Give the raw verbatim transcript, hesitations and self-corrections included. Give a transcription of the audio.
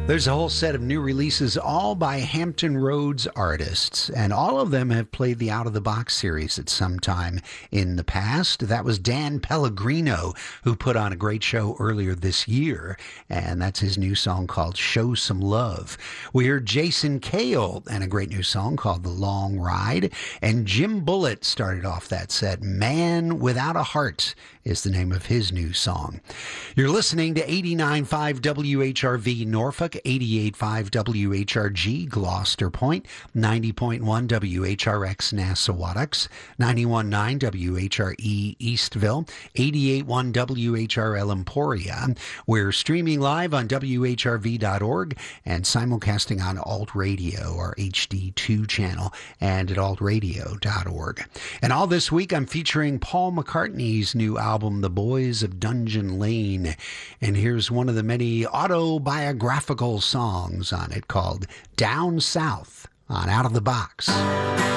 There's a whole set of new releases, all by Hampton Roads artists, and all of them have played the Out of the Box series at some time in the past. That was Dan Pellegrino, who put on a great show earlier this year, and that's his new song called Show Some Love. We heard Jason Cale and a great new song called The Long Ride, and Jim Bullitt started off that set. Man Without a Heart is the name of his new song. You're listening to eighty-nine point five W H R V Norfolk, eighty-eight point five W H R G Gloucester Point, ninety point one W H R X Nassawadox, ninety-one point nine W H R E Eastville, eighty-eight point one W H R L Emporia. We're streaming live on W H R V dot org and simulcasting on Alt Radio, our H D two channel, and at alt radio dot org. And all this week I'm featuring Paul McCartney's new album, The Boys of Dungeon Lane. And here's one of the many autobiographical songs on it called Down South on Out of the Box.